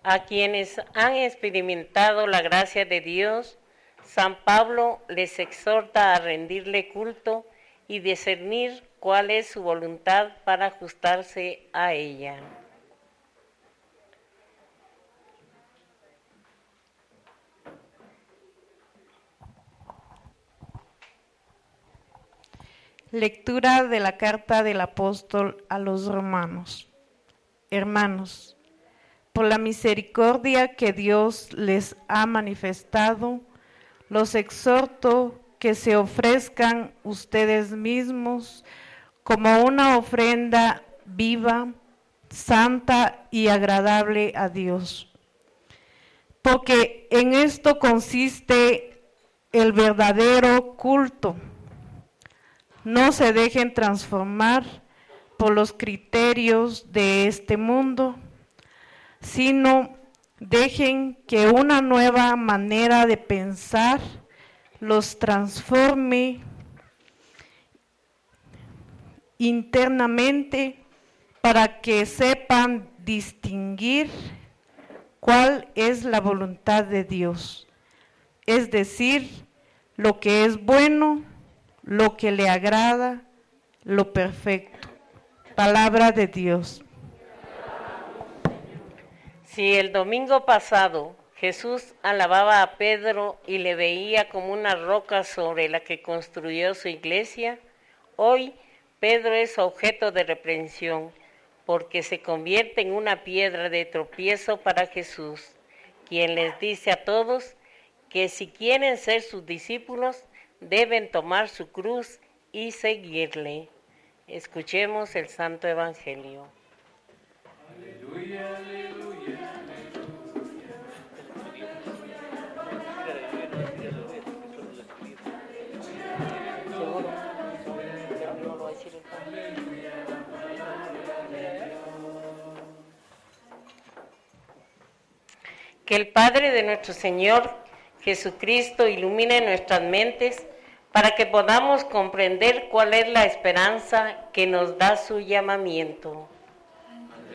A quienes han experimentado la gracia de Dios, San Pablo les exhorta a rendirle culto y discernir cuál es su voluntad para ajustarse a ella. Lectura de la carta del apóstol a los romanos. Hermanos, por la misericordia que Dios les ha manifestado, los exhorto que se ofrezcan ustedes mismos como una ofrenda viva, santa y agradable a Dios. Porque en esto consiste el verdadero culto. No se dejen transformar por los criterios de este mundo, sino dejen que una nueva manera de pensar los transforme internamente para que sepan distinguir cuál es la voluntad de Dios, es decir, lo que es bueno, lo que le agrada, lo perfecto. Palabra de Dios. Si el domingo pasado Jesús alababa a Pedro y le veía como una roca sobre la que construyó su iglesia, hoy Pedro es objeto de reprensión porque se convierte en una piedra de tropiezo para Jesús, quien les dice a todos que si quieren ser sus discípulos, deben tomar su cruz y seguirle. Escuchemos el Santo Evangelio. Aleluya, aleluya, Que el Padre de nuestro Señor Jesucristo ilumine nuestras mentes para que podamos comprender cuál es la esperanza que nos da su llamamiento.